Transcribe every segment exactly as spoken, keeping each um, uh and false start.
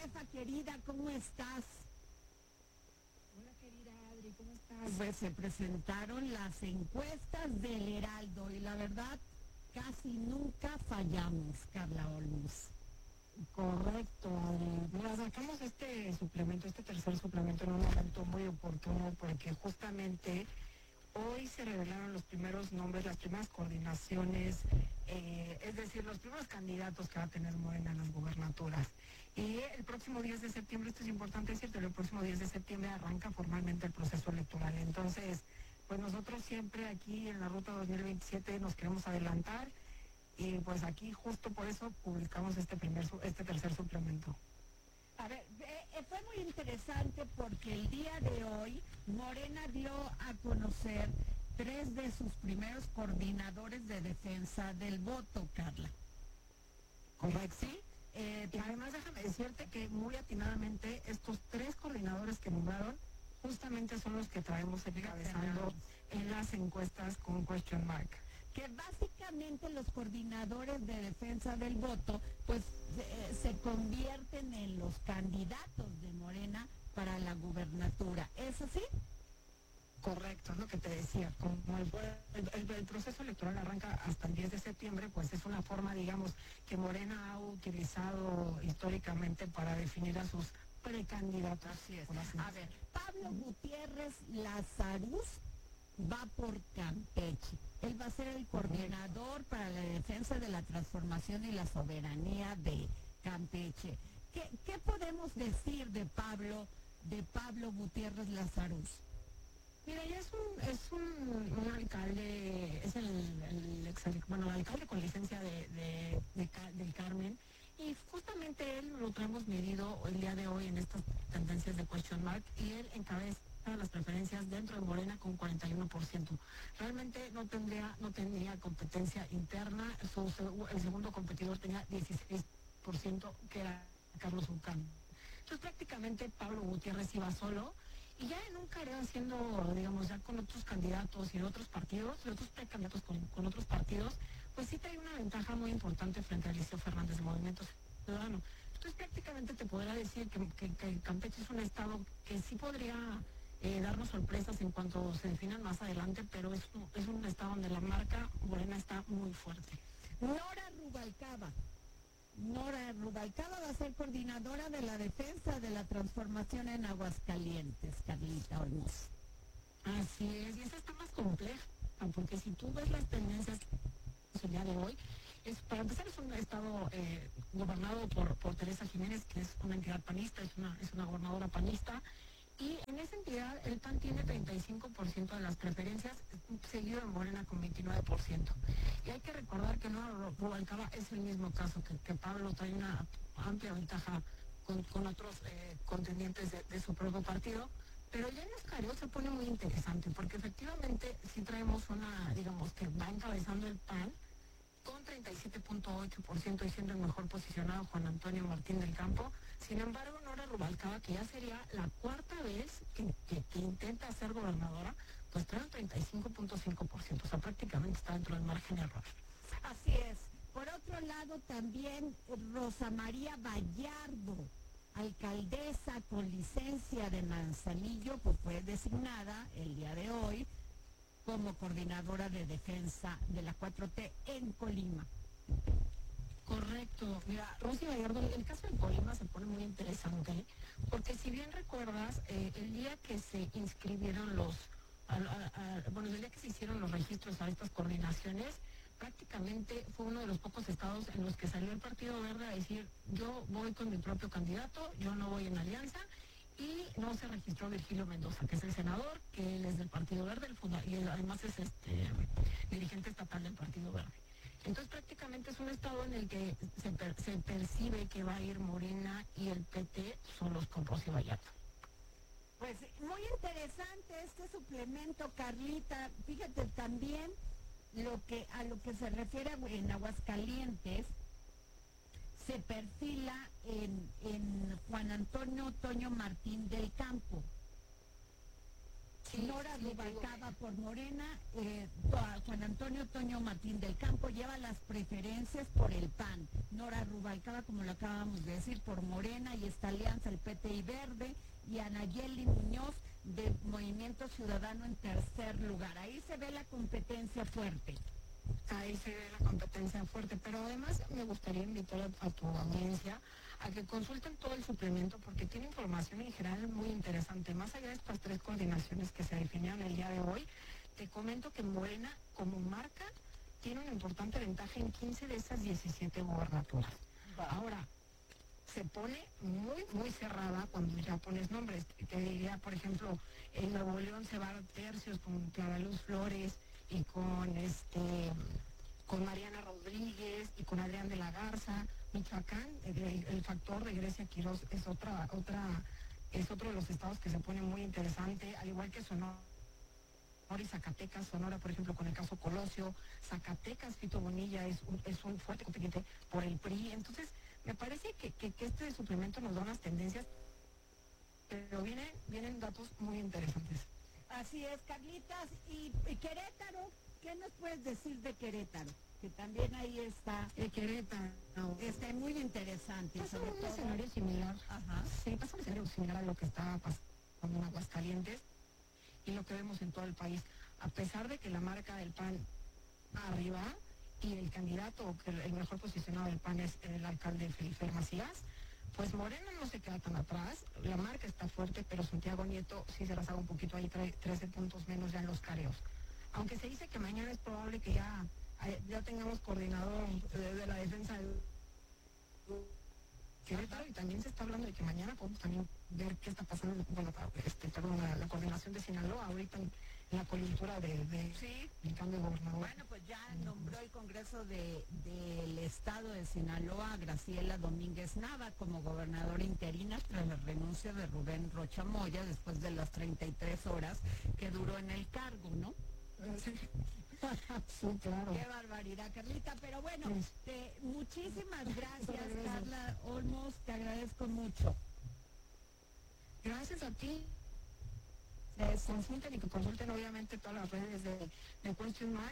jefa querida, ¿cómo estás? Hola querida Adri, ¿cómo estás? Pues se presentaron las encuestas del Heraldo y la verdad, casi nunca fallamos, Carla Olmos. Correcto, Adri. Mira, sacamos este suplemento, este tercer suplemento en un momento muy oportuno porque justamente hoy se revelaron los primeros nombres, las primeras coordinaciones, eh, es decir, los primeros candidatos que va a tener Morena en las gubernaturas. Y el próximo diez de septiembre, esto es importante decirte, el próximo diez de septiembre arranca formalmente el proceso electoral. Entonces, pues nosotros siempre aquí en la Ruta dos mil veintisiete nos queremos adelantar y pues aquí justo por eso publicamos este, primer, este tercer suplemento. A ver, eh, fue muy interesante porque el día de hoy Morena dio a conocer tres de sus primeros coordinadores de defensa del voto, Carla. ¿Correcto? ¿Sí? Eh, y además déjame decirte que muy atinadamente estos tres coordinadores que nombraron justamente son los que traemos encabezando en las encuestas con question mark. Que básicamente los coordinadores de defensa del voto pues eh, se convierten en los candidatos de Morena para la gubernatura. ¿Es así? Correcto, es lo que te decía. Como el, el, el, el proceso electoral arranca hasta el diez de septiembre, pues es una forma, digamos, que Morena ha utilizado históricamente para definir a sus precandidatos. Así es. A ver, Pablo Gutiérrez Lazarus va por Campeche. Él va a ser el coordinador para la defensa de la transformación y la soberanía de Campeche. ¿Qué, qué podemos decir de Pablo, de Pablo Gutiérrez Lazarus? Mira, ella es un, es un, un alcalde, es el, el ex, bueno, el alcalde con licencia de, de, de, del Carmen, y justamente él lo traemos medido el día de hoy en estas tendencias de question mark, y él encabeza las preferencias dentro de Morena con cuarenta y uno por ciento. Realmente no tendría, no tenía competencia interna, su, el segundo competidor tenía dieciséis por ciento, que era Carlos Ucán. Entonces prácticamente Pablo Gutiérrez iba solo, y ya en un careo haciendo, digamos, ya con otros candidatos y de otros partidos, de otros precandidatos con, con otros partidos, pues sí trae una ventaja muy importante frente a Eliseo Fernández de Movimiento Ciudadano. Entonces prácticamente te podría decir que, que, que Campeche es un estado que sí podría eh, darnos sorpresas en cuanto se definan más adelante, pero es un, es un estado donde la marca Morena está muy fuerte. Nora Rubalcaba. Nora Rubalcaba va a ser coordinadora de la defensa de la transformación en Aguascalientes, Carlita Olmos. Así es, y esa está más compleja, porque si tú ves las tendencias el día de hoy, es, para empezar es un estado eh, gobernado por, por Teresa Jiménez, que es una entidad panista, es una, es una gobernadora panista, y en esa entidad el P A N tiene treinta y cinco por ciento de las preferencias, seguido de Morena con veintinueve por ciento. Y hay que recordar que Nora Rubalcaba es el mismo caso, que, que Pablo trae una amplia ventaja con, con otros eh, contendientes de, de su propio partido, pero ya en los careos se pone muy interesante, porque efectivamente sí traemos una, digamos, que va encabezando el P A N con treinta y siete punto ocho por ciento y siendo el mejor posicionado Juan Antonio Martín del Campo. Sin embargo, Nora Rubalcaba, que ya sería la cuarta vez que, que, que intenta ser gobernadora, pues trae un treinta y cinco punto cinco por ciento, o sea, prácticamente está dentro del margen de error. Así es. Por otro lado, también Rosa María Vallardo, alcaldesa con licencia de Manzanillo, pues fue designada el día de hoy como coordinadora de defensa de la cuatro T en Colima. Correcto. Mira, Rosy Gallardo, el caso de Colima se pone muy interesante, porque si bien recuerdas, eh, el día que se inscribieron los, a, a, a, bueno, el día que se hicieron los registros a estas coordinaciones, prácticamente fue uno de los pocos estados en los que salió el Partido Verde a decir, yo voy con mi propio candidato, yo no voy en alianza, y no se registró Virgilio Mendoza, que es el senador, que él es del Partido Verde, el funda, y él además es este dirigente estatal del Partido Verde. Entonces prácticamente es un estado en el que se, per, se percibe que va a ir Morena y el P T solos con Rosy Vallardo. Pues muy interesante este suplemento, Carlita. Fíjate también lo que a lo que se refiere en Aguascalientes, se perfila en, en Juan Antonio Toño Martín del Campo. Sí, Nora sí, Rubalcaba por Morena, eh, Juan Antonio Toño Martín del Campo lleva las preferencias por el P A N. Nora Rubalcaba, como lo acabamos de decir, por Morena, y esta alianza, el P T I Verde, y Anayeli Muñoz de Movimiento Ciudadano en tercer lugar. Ahí se ve la competencia fuerte. Ahí se ve la competencia fuerte, pero además me gustaría invitar a, a tu audiencia a que consulten todo el suplemento porque tiene información en general muy interesante. Más allá de estas tres coordinaciones que se definieron el día de hoy, te comento que Morena, como marca, tiene una importante ventaja en quince de esas diecisiete gobernaturas. Ahora, se pone muy, muy cerrada cuando ya pones nombres. Te diría, por ejemplo, en Nuevo León se va a tercios con Clara Luz Flores y con este con Mariana Rodríguez y con Adrián de la Garza. Michoacán, el, el factor de Grecia Quiroz es otra, otra, es otro de los estados que se pone muy interesante, al igual que Sonora y Zacatecas. Sonora, por ejemplo, con el caso Colosio. Zacatecas, Fito Bonilla es un, es un fuerte competente por el P R I. Entonces, me parece que, que, que este suplemento nos da unas tendencias, pero vienen, vienen datos muy interesantes. Así es, Carlitas. Y, y Querétaro, ¿qué nos puedes decir de Querétaro? Que también ahí está. De Querétaro. Está muy interesante. Pasa sobre un todo. escenario similar. Ajá. Sí, pasa un escenario similar a lo que está pasando en Aguascalientes y lo que vemos en todo el país. A pesar de que la marca del P A N arriba y el candidato, que el mejor posicionado del P A N es el alcalde Felipe Macías, pues Morena no se queda tan atrás, la marca está fuerte, pero Santiago Nieto sí se las haga un poquito ahí, trae trece puntos menos ya en los careos. Aunque se dice que mañana es probable que ya, ya tengamos coordinador de, de la defensa del Querétaro, y también se está hablando de que mañana podemos también ver qué está pasando, bueno, este, perdón, la, la coordinación de Sinaloa ahorita en, en la coyuntura de, de sí. el cambio de gobernador. Bueno, pues ya nombró el Congreso de, del Estado de Sinaloa a Graciela Domínguez Nava como gobernadora interina tras la renuncia de Rubén Rocha Moya después de las treinta y tres horas que duró en el cargo, ¿no? Sí. Sí, claro. Qué barbaridad, Carlita. Pero bueno, te, muchísimas gracias, Carla Olmos. Te agradezco mucho. Gracias a ti. Eh, consulten y que consulten obviamente todas las redes de, de Question Mark.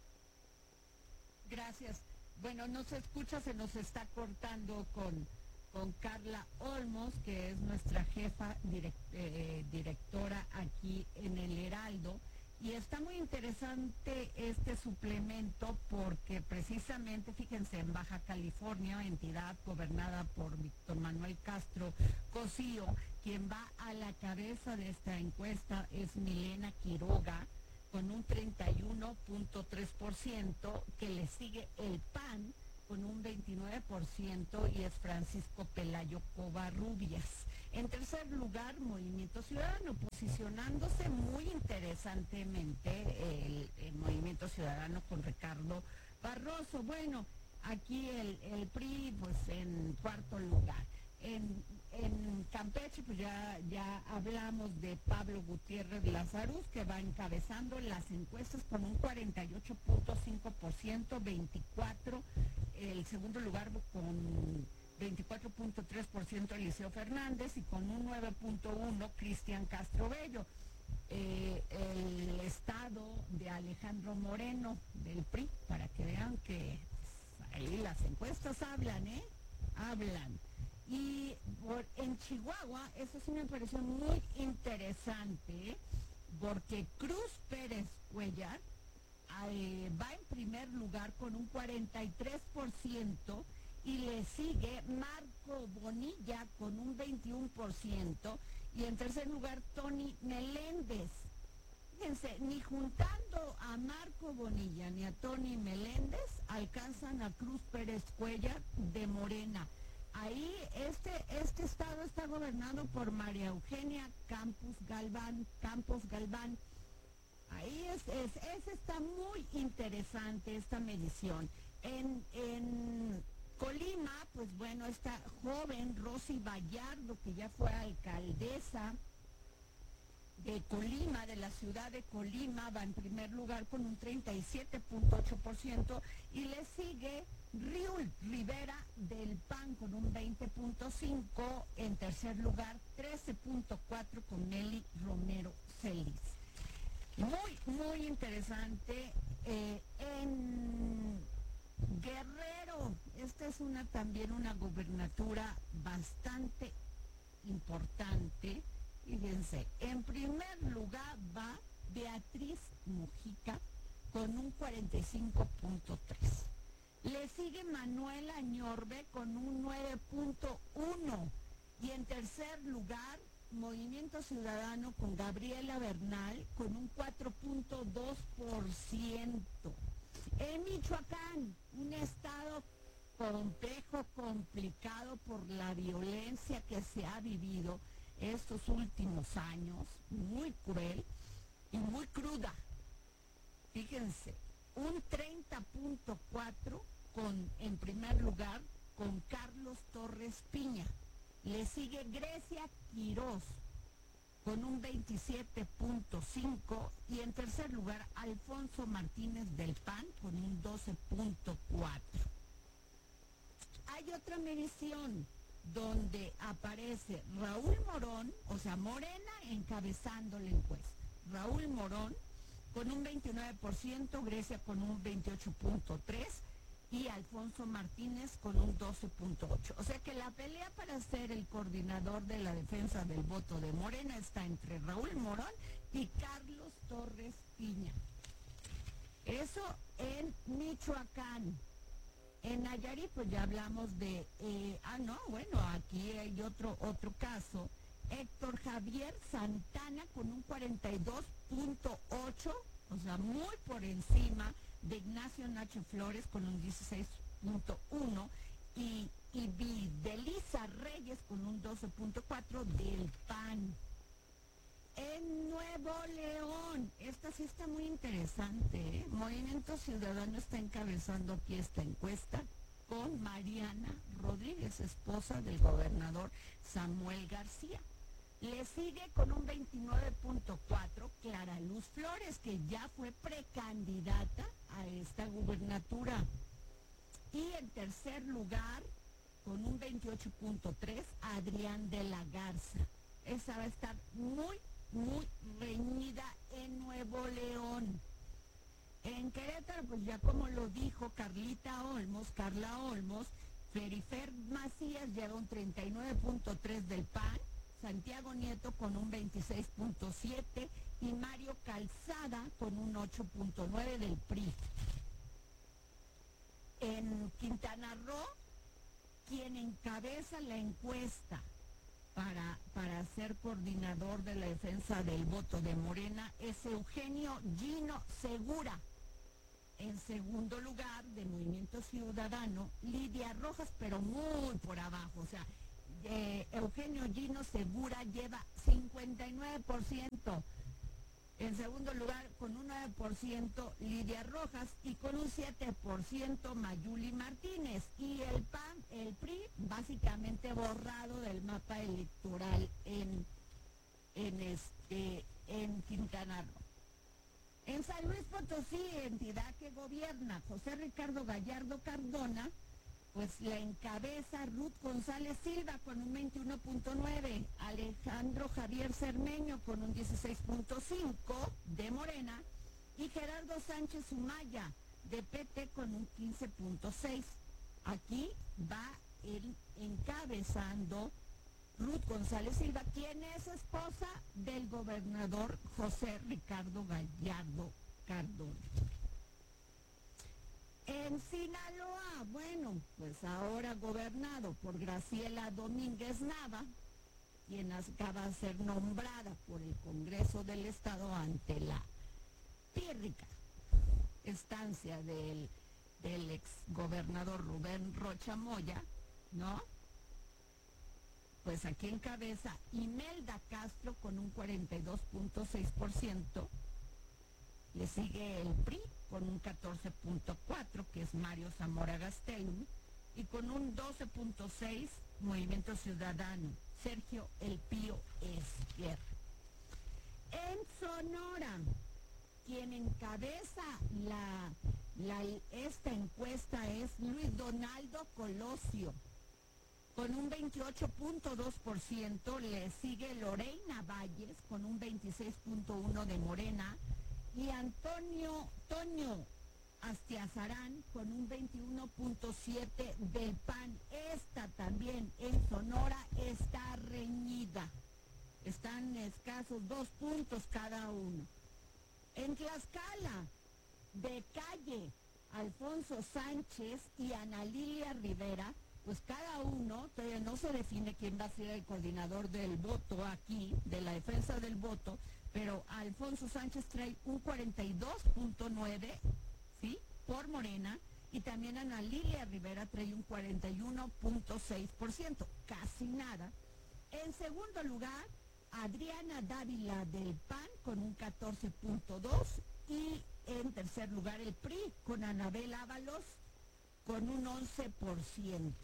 Gracias. Bueno, no se escucha, se nos está cortando con, con Carla Olmos, que es nuestra jefa direct, eh, directora aquí en el Heraldo. Y está muy interesante este suplemento porque precisamente, fíjense, en Baja California, entidad gobernada por Víctor Manuel Castro Cosío, quien va a la cabeza de esta encuesta es Milena Quiroga, con un treinta y uno punto tres por ciento, que le sigue el P A N con un veintinueve por ciento y es Francisco Pelayo Covarrubias. En tercer lugar, Movimiento Ciudadano, posicionándose muy interesantemente el, el Movimiento Ciudadano con Ricardo Barroso. Bueno, aquí el, el P R I pues en cuarto lugar. En, en Campeche pues ya, ya hablamos de Pablo Gutiérrez Lazarus, que va encabezando las encuestas con un cuarenta y ocho punto cinco por ciento, veinticuatro, el segundo lugar con veinticuatro punto tres por ciento Eliseo Fernández y con un nueve punto uno por ciento Cristian Castro Bello. Eh, el estado de Alejandro Moreno del P R I, para que vean que ahí las encuestas hablan, ¿eh? Hablan. Y por, en Chihuahua, eso sí me pareció muy interesante, ¿eh? Porque Cruz Pérez Cuellar eh, va en primer lugar con un cuarenta y tres por ciento y le sigue Marco Bonilla con un veintiuno por ciento y en tercer lugar Tony Meléndez. Fíjense, ni juntando a Marco Bonilla ni a Tony Meléndez alcanzan a Cruz Pérez Cuellar de Morena. Ahí este, este estado está gobernado por María Eugenia Campos Galván, Campos Galván. Ahí es, es, es está muy interesante esta medición. En, en Colima, pues bueno, esta joven Rosy Vallardo, que ya fue alcaldesa de Colima, de la ciudad de Colima, va en primer lugar con un treinta y siete punto ocho por ciento y le sigue Riul Rivera del P A N con un veinte punto cinco por ciento, en tercer lugar trece punto cuatro por ciento con Nelly Romero Celis. Muy, muy interesante. Eh, en Guerrero, esta es una también una gubernatura bastante importante. Fíjense, en primer lugar va Beatriz Mujica con un cuarenta y cinco punto tres. Le sigue Manuel Añorbe con un nueve punto uno. Y en tercer lugar, Movimiento Ciudadano con Gabriela Bernal con un cuatro punto dos por ciento. En Michoacán, un estado complejo, complicado por la violencia que se ha vivido estos últimos años, muy cruel y muy cruda. Fíjense, un treinta punto cuatro con, en primer lugar, con Carlos Torres Piña. Le sigue Grecia Quirós con un veintisiete punto cinco y en tercer lugar Alfonso Martínez del P A N con un doce punto cuatro. Hay otra medición donde aparece Raúl Morón, o sea, Morena encabezando la encuesta. Raúl Morón con un veintinueve por ciento, Grecia con un veintiocho punto tres y Alfonso Martínez con un doce punto ocho. O sea que la pelea para ser el coordinador de la defensa del voto de Morena está entre Raúl Morón y Carlos Torres Piña. Eso en Michoacán. En Nayarit, pues ya hablamos de, eh, ah, no, bueno, aquí hay otro, otro caso. Héctor Javier Santana con un cuarenta y dos punto ocho, o sea, muy por encima de Ignacio Nacho Flores con un dieciséis punto uno y, y Videlisa Reyes con un doce punto cuatro del P A N. En Nuevo León, esta sí está muy interesante, ¿eh? Movimiento Ciudadano está encabezando aquí esta encuesta con Mariana Rodríguez, esposa del gobernador Samuel García. Le sigue con un veintinueve punto cuatro Clara Luz Flores, que ya fue precandidata a esta gubernatura. Y en tercer lugar, con un veintiocho punto tres Adrián de la Garza. Esa va a estar muy, muy reñida en Nuevo León. En Querétaro, pues ya como lo dijo Carlita Olmos, Carla Olmos, Ferifer Macías lleva un treinta y nueve punto tres del P A N, Santiago Nieto con un veintiséis punto siete y Mario Calzada con un ocho punto nueve del P R I. En Quintana Roo, quien encabeza la encuesta para, para ser coordinador de la defensa del voto de Morena es Eugenio Gino Segura. En segundo lugar, de Movimiento Ciudadano, Lidia Rojas, pero muy por abajo. O sea, eh, Eugenio Gino Segura lleva cincuenta y nueve por ciento. En segundo lugar, con un nueve por ciento Lidia Rojas y con un siete por ciento Mayuli Martínez. Y el P A N, el P R I, básicamente borrado del mapa electoral en, en, este, en Quintana Roo. En San Luis Potosí, entidad que gobierna José Ricardo Gallardo Cardona, pues la encabeza Ruth González Silva con un veintiuno punto nueve, Alejandro Javier Cermeño con un dieciséis punto cinco de Morena y Gerardo Sánchez Humaya de P T con un quince punto seis. Aquí va el encabezando Ruth González Silva, quien es esposa del gobernador José Ricardo Gallardo Cardona. En Sinaloa, bueno, pues ahora gobernado por Graciela Domínguez Nava, quien acaba de ser nombrada por el Congreso del Estado ante la pírrica estancia del, del ex gobernador Rubén Rocha Moya, ¿no? Pues aquí encabeza Imelda Castro con un cuarenta y dos punto seis por ciento. Le sigue el P R I con un catorce punto cuatro, que es Mario Zamora Gastelum, y con un doce punto seis, Movimiento Ciudadano, Sergio El Pío Esquerra. En Sonora, quien encabeza la, la, esta encuesta es Luis Donaldo Colosio, con un veintiocho punto dos por ciento. Le sigue Lorena Valles con un veintiséis punto uno de Morena, y Antonio Toño Astiazarán con un veintiuno punto siete del P A N. Esta también en Sonora está reñida. Están escasos dos puntos cada uno. En Tlaxcala, de Calle, Alfonso Sánchez y Ana Lilia Rivera, pues cada uno, todavía no se define quién va a ser el coordinador del voto aquí, de la defensa del voto, pero Alfonso Sánchez trae un cuarenta y dos punto nueve, ¿sí?, por Morena, y también Ana Lilia Rivera trae un cuarenta y uno punto seis por ciento, casi nada. En segundo lugar, Adriana Dávila del P A N con un catorce punto dos, y en tercer lugar el P R I con Anabel Ábalos con un once por ciento.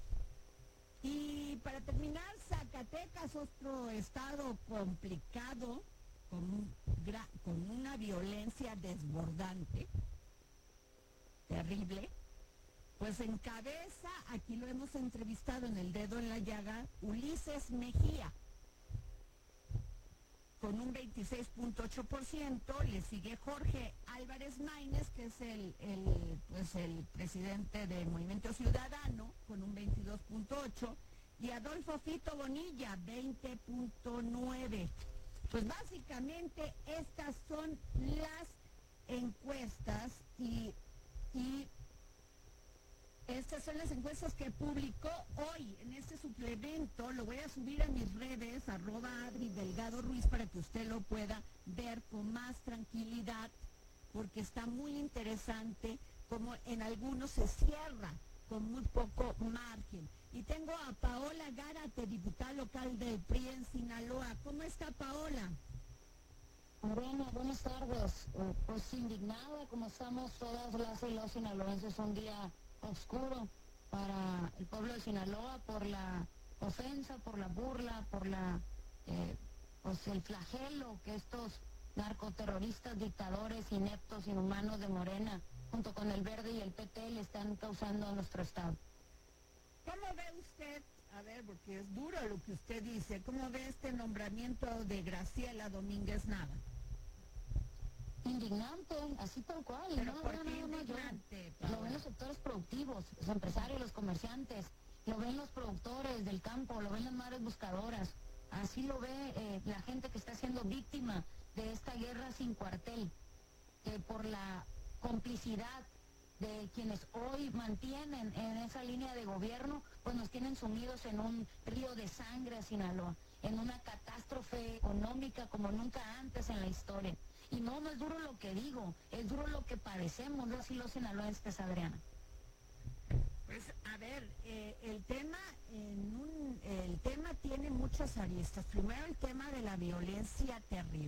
Y para terminar, Zacatecas, otro estado complicado, con, un gra con una violencia desbordante, terrible, pues encabeza, aquí lo hemos entrevistado en El Dedo en la Llaga, Ulises Mejía, con un veintiséis punto ocho por ciento, le sigue Jorge Álvarez Maínez, que es el, el, pues el presidente del Movimiento Ciudadano, con un veintidós punto ocho, y Adolfo Fito Bonilla, veinte punto nueve. Pues básicamente estas son las encuestas y, y estas son las encuestas que publicó hoy en este suplemento. Lo voy a subir a mis redes, arroba Adri Delgado Ruiz, para que usted lo pueda ver con más tranquilidad, porque está muy interesante como en algunos se cierra con muy poco margen. Y tengo a Paola Gárate, diputada local del P R I en Sinaloa. ¿Cómo está, Paola? Morena, buenas tardes. Eh, pues indignada, como estamos todas las y los sinaloenses, un día oscuro para el pueblo de Sinaloa por la ofensa, por la burla, por la eh, pues el flagelo que estos narcoterroristas, dictadores, ineptos, inhumanos de Morena, junto con el Verde y el P T, le están causando a nuestro estado. ¿Cómo ve usted, a ver, porque es duro lo que usted dice, cómo ve este nombramiento de Graciela Domínguez Nava? Indignante, así tal cual. Pero no, ¿por no, qué no, no, indignante, yo, lo ven los sectores productivos, los empresarios, los comerciantes, lo ven los productores del campo, lo ven las madres buscadoras, así lo ve eh, la gente que está siendo víctima de esta guerra sin cuartel, que por la complicidad de quienes hoy mantienen en esa línea de gobierno, pues nos tienen sumidos en un río de sangre a Sinaloa, en una catástrofe económica como nunca antes en la historia. Y no, no es duro lo que digo, es duro lo que padecemos, los y los sinaloenses, Adriana. Pues, a ver, eh, el tema en un, el tema tiene muchas aristas. Primero, el tema de la violencia terrible.